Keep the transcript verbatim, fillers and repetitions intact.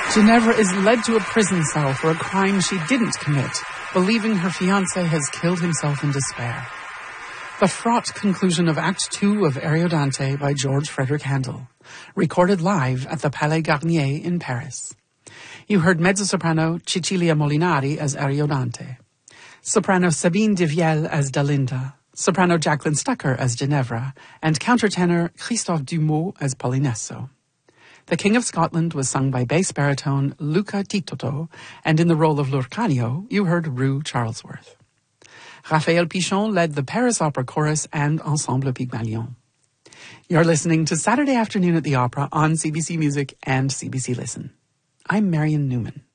Ginevra is led to a prison cell for a crime she didn't commit, believing her fiancé has killed himself in despair. The fraught conclusion of Act Two of Ariodante by George Frederick Handel, recorded live at the Palais Garnier in Paris. You heard mezzo-soprano Cecilia Molinari as Ariodante, soprano Sabine Devielle as Dalinda, soprano Jacqueline Stucker as Ginevra, and countertenor Christophe Dumont as Polinesso. The King of Scotland was sung by bass baritone Luca Titoto, and in the role of Lurcanio, you heard Rue Charlesworth. Raphael Pichon led the Paris Opera Chorus and Ensemble Pygmalion. You're listening to Saturday Afternoon at the Opera on C B C Music and C B C Listen. I'm Marion Newman.